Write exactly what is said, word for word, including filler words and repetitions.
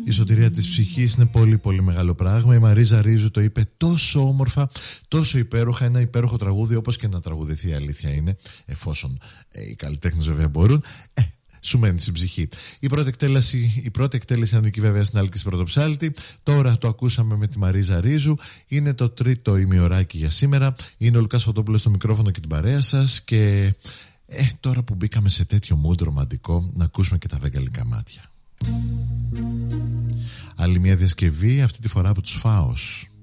Η σωτηρία της ψυχής είναι πολύ πολύ μεγάλο πράγμα. Η Μαρίζα Ρίζου το είπε τόσο όμορφα, τόσο υπέροχα. Ένα υπέροχο τραγούδι, όπως και να τραγουδηθεί, η αλήθεια είναι, εφόσον ε, οι καλλιτέχνες βέβαια μπορούν, ε, σου μένει στην ψυχή. Η πρώτη εκτέλεση, η πρώτη εκτέλεση ανήκει βέβαια στην Άλκη Πρωτοψάλτη. Τώρα το ακούσαμε με τη Μαρίζα Ρίζου. Είναι το τρίτο ημιωράκι για σήμερα. Είναι ο Λουκάς Φωτόπουλος στο μικρόφωνο και την παρέα σας. Και ε, τώρα που μπήκαμε σε τέτοιο mood ρομαντικό, να ακούσουμε και τα βεγγαλικά μάτια. Άλλη μια διασκευή, αυτή τη φορά από τους Φάος.